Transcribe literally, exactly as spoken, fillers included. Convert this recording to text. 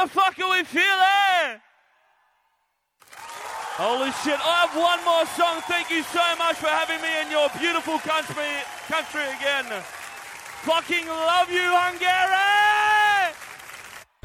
the fuck are we feeling? Holy shit, I have one more song. Thank you so much for having me in your beautiful country, country again. Fucking love you, Hungary!